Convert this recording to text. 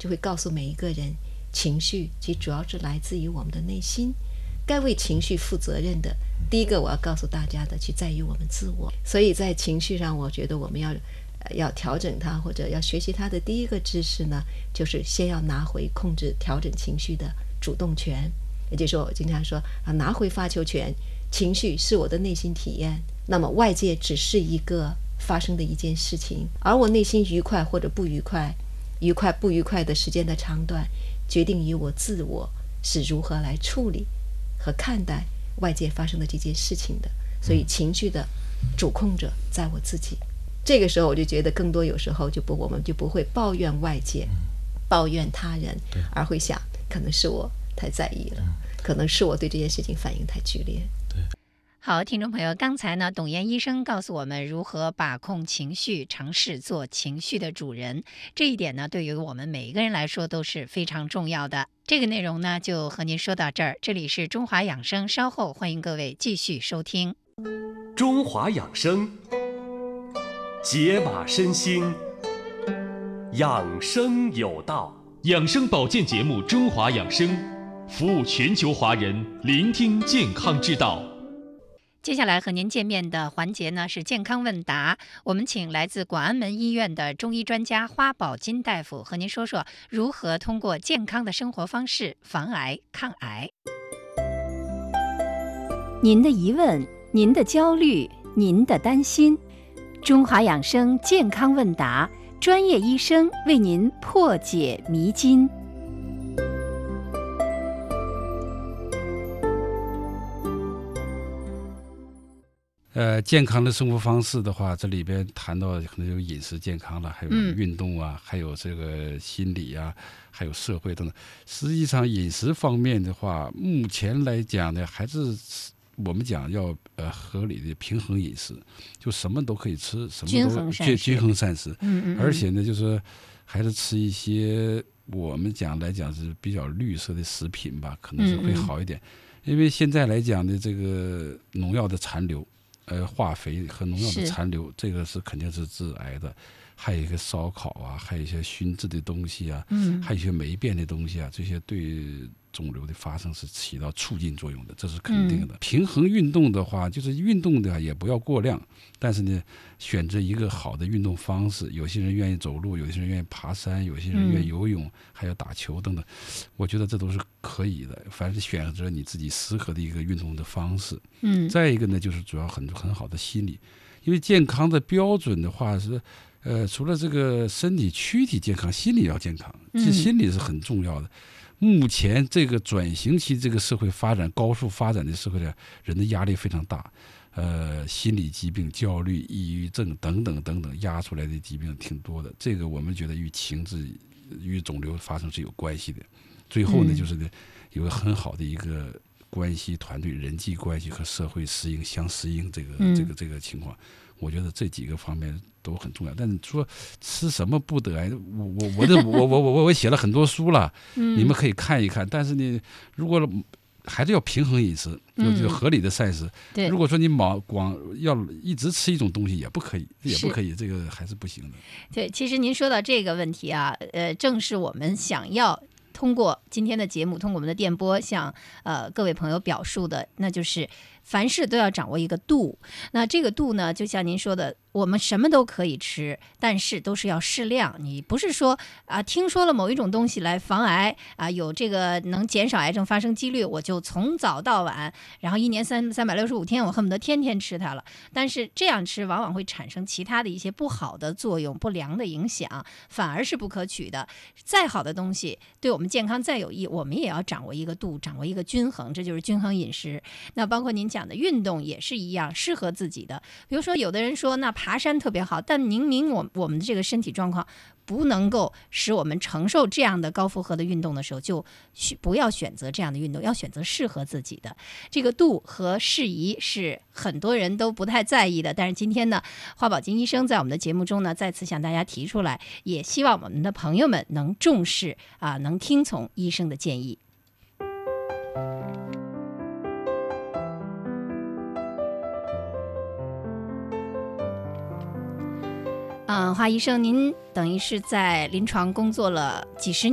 就会告诉每一个人，情绪其实主要是来自于我们的内心。该为情绪负责任的，第一个我要告诉大家的，去在于我们自我。所以在情绪上，我觉得我们要调整它，或者要学习它的第一个知识呢，就是先要拿回控制、调整情绪的主动权。也就是说，我经常说拿回发球权，情绪是我的内心体验，那么外界只是一个发生的一件事情，而我内心愉快或者不愉快，愉快不愉快的时间的长短，决定于我自我是如何来处理和看待外界发生的这件事情的。所以情绪的主控者在我自己。这个时候我就觉得更多有时候我们就不会抱怨外界，抱怨他人，而会想可能是我太在意了，可能是我对这件事情反应太剧烈。 好，听众朋友，刚才呢，董岩医生告诉我们如何把控情绪，尝试做情绪的主人。这一点呢，对于我们每一个人来说都是非常重要的。这个内容呢，就和您说到这儿。这里是中华养生，稍后欢迎各位继续收听。 中华养生，解码身心，养生有道。 养生保健节目《中华养生》，服务全球华人，聆听健康之道。 接下来和您见面的环节呢是健康问答，我们请来自广安门医院的中医专家花宝金大夫和您说说如何通过健康的生活方式防癌抗癌。您的疑问，您的焦虑，您的担心，中华养生健康问答，专业医生为您破解迷津。 健康的生活方式的话，这里边谈到可能有饮食健康了，还有运动啊，还有这个心理啊，还有社会等等。实际上饮食方面的话，目前来讲呢，还是我们讲要合理的平衡饮食，就什么都可以吃，什么都均衡膳食。而且呢，就是还是吃一些我们来讲是比较绿色的食品吧，可能是会好一点。因为现在来讲的这个农药的残留。化肥和农药的残留，这个是肯定是致癌的。还有一个烧烤啊，还有一些熏制的东西啊，还有一些霉变的东西啊，这些对肿瘤的发生是起到促进作用的，这是肯定的。平衡运动的话，就是运动的也不要过量，但是呢，选择一个好的运动方式。有些人愿意走路，有些人愿意爬山，有些人愿意游泳，还有打球等等。我觉得这都是可以的，反正选择你自己适合的一个运动的方式。再一个呢，就是主要很好的心理，因为健康的标准的话是。除了这个身体躯体健康，心理要健康，这心理是很重要的。目前这个转型期，这个社会发展高速发展的社会上，人的压力非常大，心理疾病、焦虑、抑郁症等等等等压出来的疾病挺多的。这个我们觉得与情志、与肿瘤发生是有关系的。最后呢，就是呢有个很好的一个关系团队、人际关系和社会相适应这个情况。我觉得这几个方面都很重要，但是说吃什么不得癌，我写了很多书了，你们可以看一看。但是呢，如果还是要平衡饮食，就合理的膳食。如果说你光要一直吃一种东西，也不可以，这个还是不行的。 对，其实您说到这个问题啊，正是我们想要通过今天的节目，通过我们的电波向各位朋友表述的，那就是凡事都要掌握一个度。那这个度呢，就像您说的，我们什么都可以吃，但是都是要适量。你不是说听说了某一种东西来防癌有这个能减少癌症发生几率，我就从早到晚，然后一年365天，我恨不得天天吃它了。但是这样吃往往会产生其他的一些不好的作用、不良的影响，反而是不可取的。再好的东西，对我们健康再有益，我们也要掌握一个度，掌握一个均衡，这就是均衡饮食。那包括您讲的运动也是一样，适合自己的。比如说有的人说那爬山特别好，但明明我们的这个身体状况不能够使我们承受这样的高负荷的运动的时候，就不要选择这样的运动，要选择适合自己的。这个度和适宜是很多人都不太在意的，但是今天呢，花宝金医生在我们的节目中呢，再次向大家提出来，也希望我们的朋友们能重视能听从医生的建议。花医生，您等于是在临床工作了几十年。